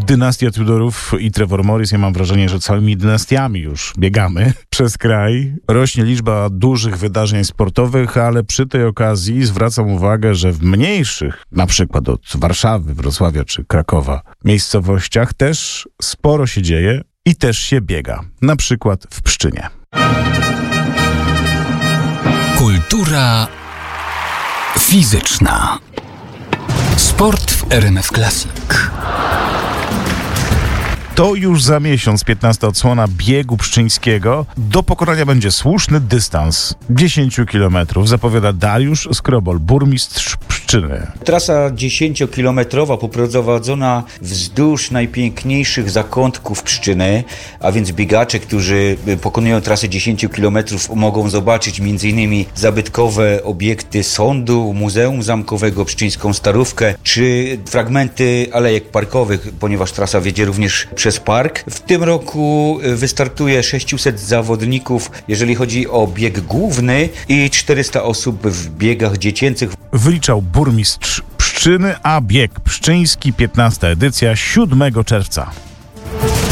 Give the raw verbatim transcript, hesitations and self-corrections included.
dynastia Tudorów i Trevor Morris, ja mam wrażenie, że całymi dynastiami już biegamy przez kraj. Rośnie liczba dużych wydarzeń sportowych, ale przy tej okazji zwracam uwagę, że w mniejszych, na przykład od Warszawy, Wrocławia czy Krakowa, miejscowościach też sporo się dzieje i też się biega. Na przykład w Pszczynie. Kultura fizyczna. Sport w R M F Classic. To już za miesiąc piętnasta odsłona biegu pszczyńskiego. Do pokonania będzie słuszny dystans dziesięć kilometrów, zapowiada Dariusz Skrobol, burmistrz Pszczyny. Trasa dziesięciokilometrowa poprowadzona wzdłuż najpiękniejszych zakątków Pszczyny, a więc biegacze, którzy pokonują trasę dziesięć kilometrów, mogą zobaczyć m.in. zabytkowe obiekty sądu, Muzeum Zamkowego, Pszczyńską Starówkę, czy fragmenty alejek parkowych, ponieważ trasa wiedzie również przez park. W tym roku wystartuje sześciuset zawodników, jeżeli chodzi o bieg główny, i czterysta osób w biegach dziecięcych. Wyliczał burmistrz Pszczyny, a bieg pszczyński, piętnasta edycja, siódmego czerwca.